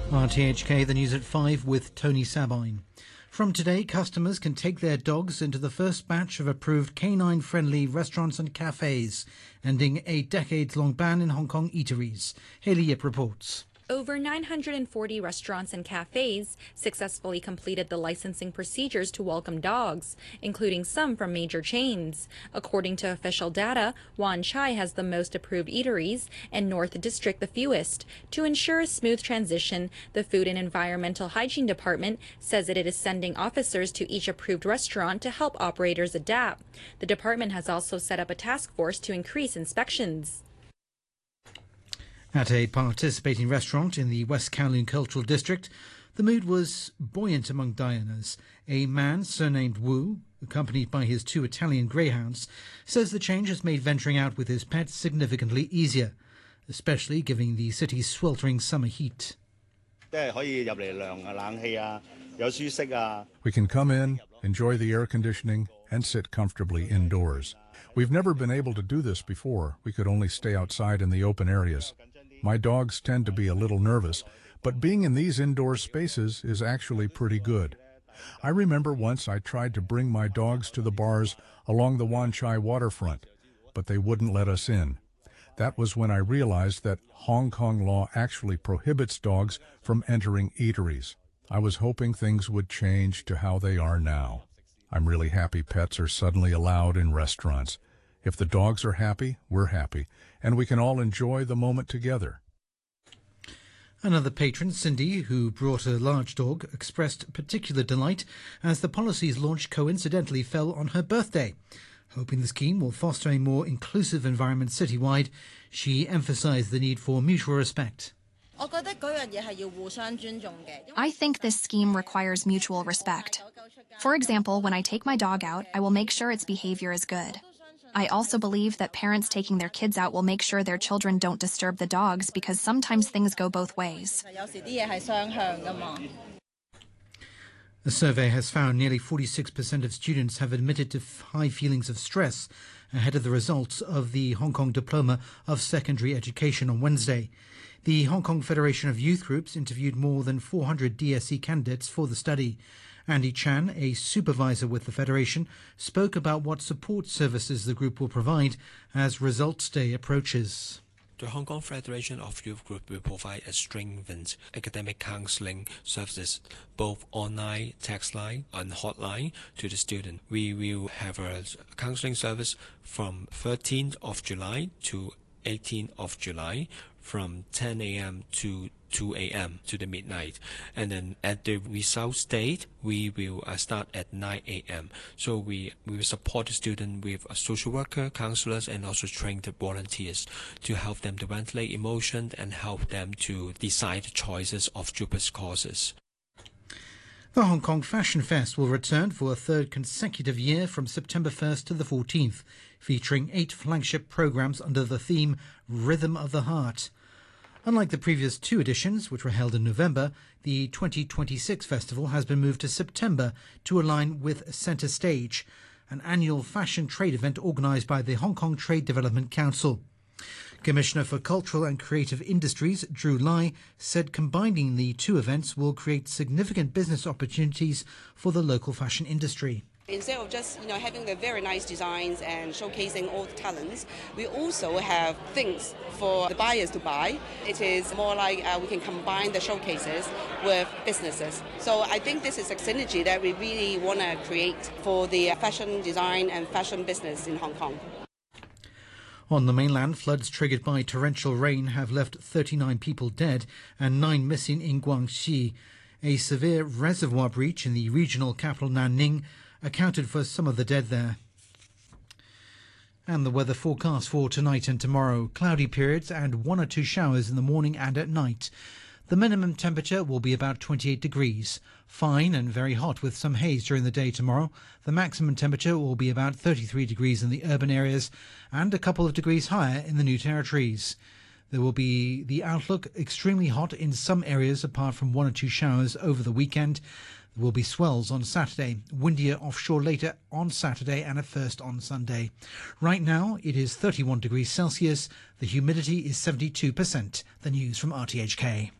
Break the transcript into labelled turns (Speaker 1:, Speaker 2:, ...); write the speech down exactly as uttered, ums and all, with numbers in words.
Speaker 1: R T H K, the news at five with Tony Sabine. From today, customers can take their dogs into the first batch of approved canine-friendly restaurants and cafes, ending a decades-long ban in Hong Kong eateries. Hayley Yip reports.
Speaker 2: Over nine hundred forty restaurants and cafes successfully completed the licensing procedures to welcome dogs, including some from major chains. According to official data, Wan Chai has the most approved eateries and North District the fewest. To ensure a smooth transition, the Food and Environmental Hygiene Department says that it is sending officers to each approved restaurant to help operators adapt. The department has also set up a task force to increase inspections.
Speaker 1: At a participating restaurant in the West Kowloon Cultural District, the mood was buoyant among diners. A man surnamed Wu, accompanied by his two Italian greyhounds, says the change has made venturing out with his pets significantly easier, especially given the city's sweltering summer heat.
Speaker 3: We
Speaker 4: can come in, enjoy the air conditioning, and sit comfortably indoors. We've never been able to do this before. We could only stay outside in the open areas. My dogs tend to be a little nervous, but being in these indoor spaces is actually pretty good. I remember once I tried to bring my dogs to the bars along the Wan Chai waterfront, but they wouldn't let us in. That was when I realized that Hong Kong law actually prohibits dogs from entering eateries. I was hoping things would change to how they are now. I'm really happy pets are suddenly allowed in restaurants. If the dogs are happy, we're happy, and we can all enjoy the moment together.
Speaker 1: Another patron, Cindy, who brought a large dog, expressed particular delight as the policy's launch coincidentally fell on her birthday. Hoping the scheme will foster a more inclusive environment citywide, she emphasised the need for mutual respect.
Speaker 5: I think this scheme requires mutual respect. For example, when I take my dog out, I will make sure its behavior is good. I also believe that parents taking their kids out will make sure their children don't disturb the dogs because sometimes things go both ways.
Speaker 1: A survey has found nearly forty-six percent of students have admitted to high feelings of stress ahead of the results of the Hong Kong Diploma of Secondary Education on Wednesday. The Hong Kong Federation of Youth Groups interviewed more than four hundred D S E candidates for the study. Andy Chan, a supervisor with the Federation, spoke about what support services the group will provide as Results Day approaches.
Speaker 6: The Hong Kong Federation of Youth Group will provide a strengthened academic counselling services, both online, text line, and hotline to the student. We will have a counselling service from thirteenth of July to eighteenth of July, from ten a m to two a m to the midnight, and then at the results date we will uh, start at nine a m So we, we will support the student with a social worker, counselors, and also trained volunteers to help them to ventilate emotion and help them to decide the choices of JUPAS courses.
Speaker 1: The Hong Kong Fashion Fest will return for a third consecutive year from September first to the fourteenth, featuring eight flagship programs under the theme Rhythm of the Heart. Unlike the previous two editions, which were held in November, the twenty twenty-six festival has been moved to September to align with Centre Stage, an annual fashion trade event organised by the Hong Kong Trade Development Council. Commissioner for Cultural and Creative Industries, Drew Lai, said combining the two events will create significant business opportunities for the local fashion industry.
Speaker 7: Instead of just, you know, having the very nice designs and showcasing all the talents, we also have things for the buyers to buy. It is more like uh, we can combine the showcases with businesses. So I think this is a synergy that we really want to create for the fashion design and fashion business in Hong Kong.
Speaker 1: On the mainland, floods triggered by torrential rain have left thirty-nine people dead and nine missing in Guangxi. A severe reservoir breach in the regional capital Nanning accounted for some of the dead there. And the weather forecast for tonight and tomorrow: cloudy periods and one or two showers in the morning and at night. The minimum temperature will be about twenty-eight degrees. Fine and very hot with some haze during the day tomorrow. The maximum temperature will be about thirty-three degrees in the urban areas and a couple of degrees higher in the New Territories. There will be the outlook extremely hot in some areas apart from one or two showers over the weekend. There will be swells on Saturday, windier offshore later on Saturday and at first on Sunday. Right now it is thirty-one degrees Celsius. The humidity is seventy-two percent. The news from R T H K.